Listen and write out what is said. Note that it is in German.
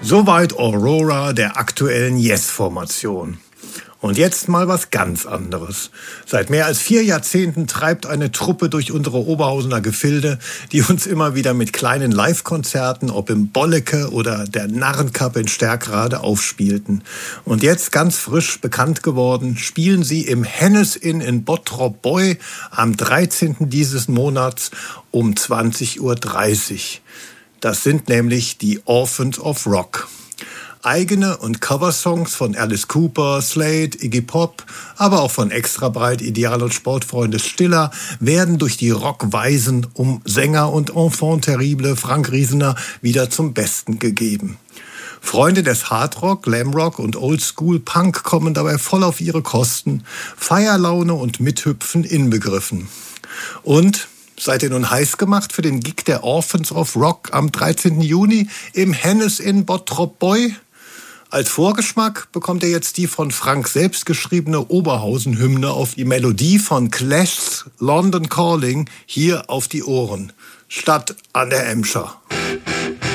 Soweit Aurora der aktuellen Yes-Formation. Und jetzt mal was ganz anderes. Seit mehr als 4 Jahrzehnten treibt eine Truppe durch unsere Oberhausener Gefilde, die uns immer wieder mit kleinen Live-Konzerten, ob im Bolleke oder der Narrenkappe in Sterkrade, aufspielten. Und jetzt ganz frisch bekannt geworden, spielen sie im Hennes Inn in Bottrop-Boy am 13. dieses Monats um 20:30 Uhr. Das sind nämlich die Orphans of Rock. Eigene und Coversongs von Alice Cooper, Slade, Iggy Pop, aber auch von Extra Breit, Ideal und Sportfreunde Stiller werden durch die Rockweisen um Sänger und Enfant terrible Frank Riesener wieder zum Besten gegeben. Freunde des Hardrock, Glamrock und Oldschool Punk kommen dabei voll auf ihre Kosten, Feierlaune und Mithüpfen inbegriffen. Und seid ihr nun heiß gemacht für den Gig der Orphans of Rock am 13. Juni im Hennes in Bottrop-Boy? Als Vorgeschmack bekommt ihr jetzt die von Frank selbst geschriebene Oberhausen-Hymne auf die Melodie von Clash's London Calling hier auf die Ohren, statt an der Emscher.